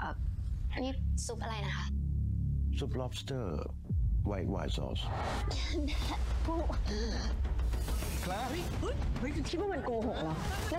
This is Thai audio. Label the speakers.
Speaker 1: นี่ซุปอะไรนะคะ
Speaker 2: ซุป lobster white sauce
Speaker 3: คิดว่ามันโกหกเหรอ